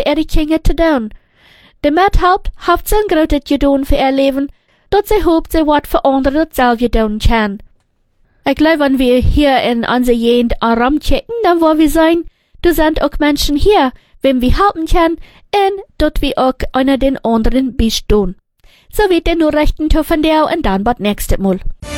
dingen te doen. De met helpt zijn groot gedaan voor haar leven, dat ze hoopt ze wat voor anderen hetzelfde doen kan. Ik geloof, wenn wir hier in onze Gegend Aram checken, dann wo wir sein, da sind auch Menschen hier, wem wir helfen können, und dort wir auch einer den anderen bestehen. So wird der Nachrichten von dir und dann bis nächstes Mal.